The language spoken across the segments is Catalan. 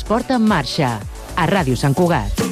l'esport en marxa, a Ràdio Sant Cugat.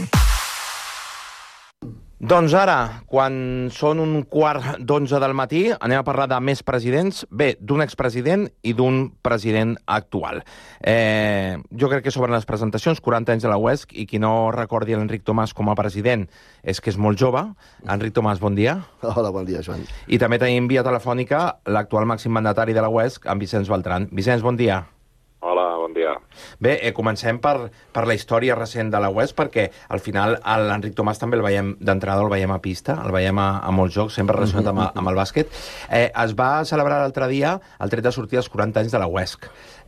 Doncs ara, quan són 11:15 del matí, anem a parlar de més presidents. Bé, d'un expresident i d'un president actual. Jo crec que sobre les presentacions, 40 anys de la UESC, i qui no recordi l'Enric Tomàs com a president és que és molt jove. Enric Tomàs, bon dia. Hola, bon dia, Joan. I també tenim via telefònica l'actual màxim mandatari de la UESC, en Vicenç Beltran. Vicenç, bon dia. Hola, bon dia. Bé, comencem per la història recent de la UESC, perquè al final l'Enric Tomàs també el veiem d'entrada, el veiem a pista, el veiem a molts jocs, sempre relacionat amb el bàsquet. Es va celebrar l'altre dia el tret de sortir dels 40 anys de la UESC.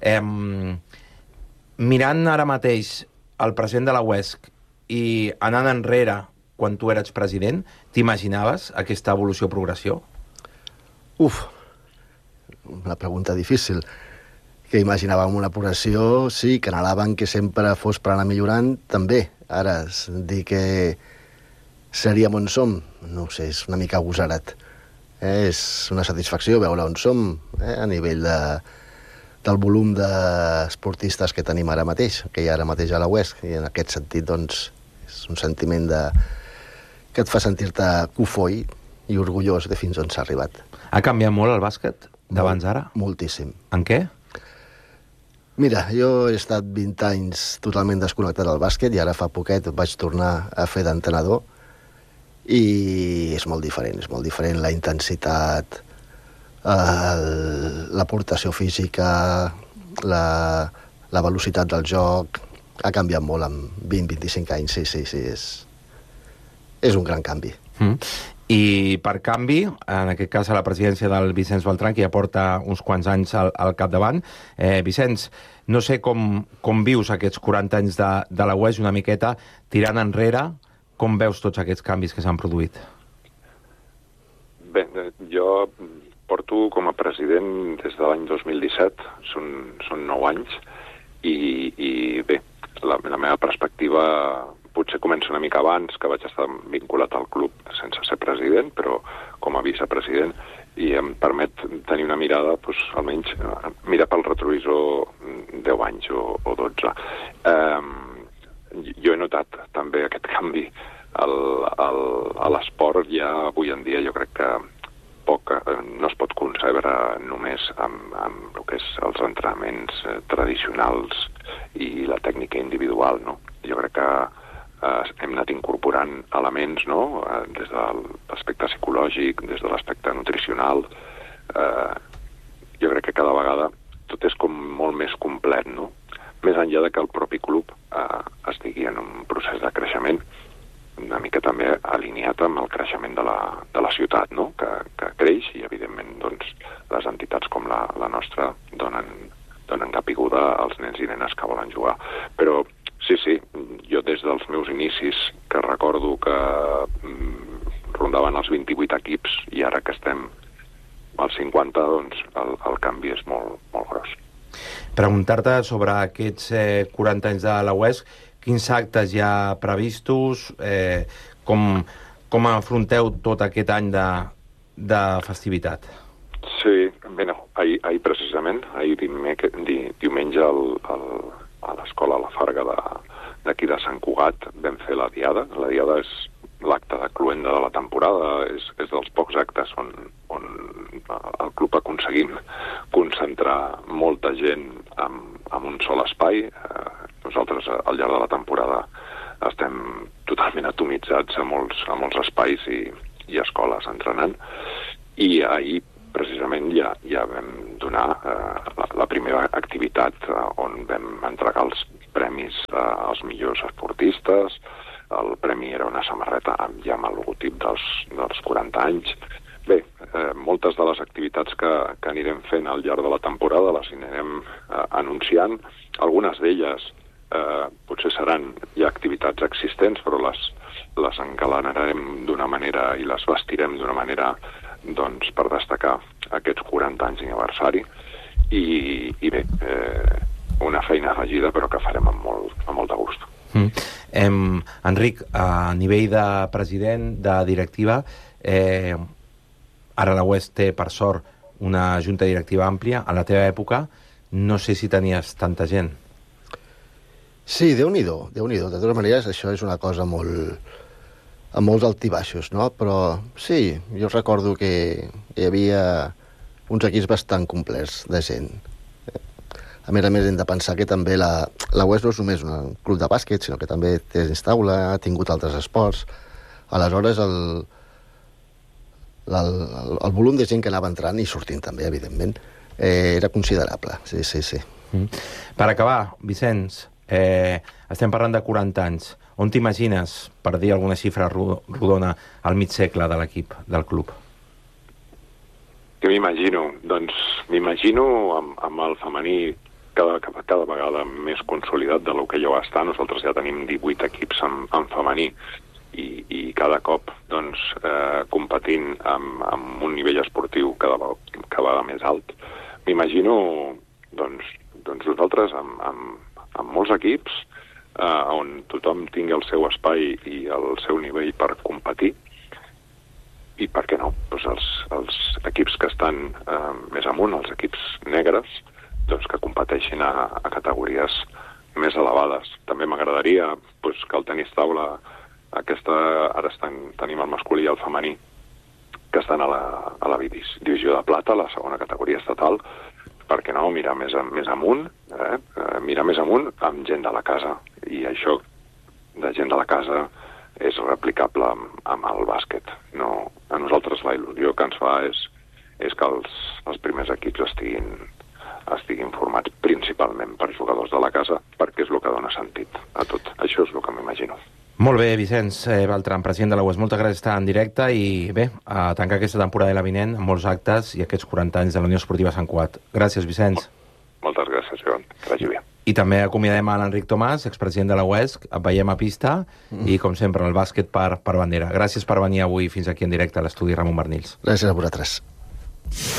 Mirant ara mateix el president de la UESC i anant enrere quan tu eres president, t'imaginaves aquesta evolució-progressió? Una pregunta difícil. Que imaginàvem una progressió, sí, que anhelàvem que sempre fos per anar millorant, també. Ara, dir que seríem on som, no ho sé, és una mica agosarat. És una satisfacció veure on som, a nivell del volum d'esportistes que tenim ara mateix, que hi ha ara mateix a la UESC, i en aquest sentit, doncs, és un sentiment que et fa sentir-te cofoi i orgullós de fins on s'ha arribat. Ha canviat molt el bàsquet d'abans ara? Moltíssim. En què? Mira, jo he estat 20 anys totalment desconnectat del bàsquet i ara fa poquet vaig tornar a fer d'entrenador i és molt diferent la intensitat, l'aportació física, la velocitat del joc, ha canviat molt en 20-25 anys, sí, és un gran canvi. I per canvi, en aquest cas a la presidència del Vicenç Beltran, que ja porta uns quants anys al capdavant. Vicenç, no sé com vius aquests 40 anys de la UESC, una miqueta tirant enrere, com veus tots aquests canvis que s'han produït? Bé, jo porto com a president des de l'any 2017, són 9 anys, i bé, la meva perspectiva potser comença una mica abans, que vaig estar vinculat al club sense ser president, però com a vicepresident, i em permet tenir una mirada, doncs, almenys, mirar pel retrovisor 10 anys o 12. Jo he notat també aquest canvi a l'esport. Ja avui en dia jo crec que no es pot concebre només amb el que és els entrenaments tradicionals i la tècnica individual, no? Jo crec que hem anat incorporant elements, no? Des de l'aspecte psicològic, des de l'aspecte nutricional. Jo crec que cada vegada tot és com molt més complet, no? Més enllà de que el propi club estigui en un procés de creixement, una mica també alineat amb el creixement de la ciutat, no? Que creix i, evidentment, doncs, les entitats com la nostra donen capiguda als nens i nenes que volen jugar. Però sí, jo des dels meus inicis, que recordo que rondaven els 28 equips i ara que estem als 50, doncs el canvi és molt, molt gros. Preguntar-te sobre aquests 40 anys de la UESC, quins actes hi ha previstos, com afronteu tot aquest any de festivitat? Sí, bé, no, ahir precisament, diumenge a l'escola La Farga d'aquí de Sant Cugat vam fer la diada. La diada és l'acte de cloenda de la temporada, és dels pocs actes on el club aconseguim concentrar molta gent en un sol espai. Nosaltres al llarg de la temporada estem totalment atomitzats a molts espais i escoles entrenant, i ahir precisament ja vam donar la primera activitat on vam entregar els premis als millors esportistes. El premi era una samarreta ja amb el logotip dels 40 anys. Bé, moltes de les activitats que anirem fent al llarg de la temporada les anirem anunciant. Algunes d'elles potser seran ja activitats existents, però les engalanarem d'una manera i les vestirem d'una manera, doncs, per destacar aquests 40 anys d'aniversari. I bé, una feina afegida, però que farem amb molt de gust. Enric, a nivell de president, de directiva, ara la UESC té, per sort, una junta directiva àmplia. A la teva època no sé si tenies tanta gent. Sí, Déu-n'hi-do, Déu-n'hi-do. De totes maneres, això és una cosa amb molts altibaixos, no? Però sí, jo recordo que hi havia uns equips bastant complets de gent. A més, hem de pensar que també la UES no és només un club de bàsquet, sinó que també té tenis taula, ha tingut altres esports. Aleshores, el volum de gent que anava entrant i sortint també, evidentment, era considerable, sí. Per acabar, Vicenç, estem parlant de 40 anys. On t'imagines, per dir alguna xifra rodona, al mig segle de l'equip, del club? Què m'imagino? Doncs m'imagino amb el femení cada vegada més consolidat de lo que ja va estar. Nosaltres ja tenim 18 equips en femení i cada cop doncs, competint amb un nivell esportiu cada vegada més alt. M'imagino doncs nosaltres amb molts equips on tothom tingui el seu espai i el seu nivell per competir, i per què no? Doncs els equips que estan més amunt, els equips negres, doncs que competeixin a categories més elevades. També m'agradaria doncs, que el tenis taula, ara tenim el masculí i el femení, que estan a la divisió de plata, la segona categoria estatal. Per què no mirar més amunt, mirar més amunt amb gent de la casa. I això de gent de la casa és replicable amb el bàsquet. No, a nosaltres la il·lusió que ens fa és que els primers equips estiguin formats principalment per jugadors de la casa, perquè és el que dona sentit a tot. Això és el que m'imagino. Molt bé, Vicenç Beltran, president de la UES. Moltes gràcies per estar en directe i bé, a tancar aquesta temporada de la vinent amb molts actes i aquests 40 anys de la Unió Esportiva Sant Cugat. Gràcies, Vicenç. Moltes gràcies, Joan. Que vagi bé. I també acomiadem a l'Enric Tomàs, expresident de la UES. Et veiem a pista i, com sempre, el bàsquet per bandera. Gràcies per venir avui fins aquí en directe a l'estudi Ramon Barnils. Gràcies a vosaltres.